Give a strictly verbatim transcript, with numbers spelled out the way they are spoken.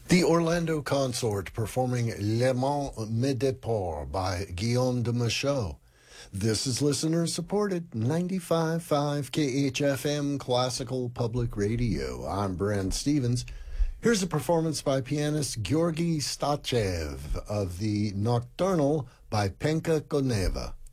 The Orlando Consort performing Le Mans Me Départ by Guillaume de Machaut. This is listener-supported ninety-five point five K H F M Classical Public Radio. I'm Brent Stevens. Here's a performance by pianist Georgy Stachev of the Nocturnal by Penka Koneva.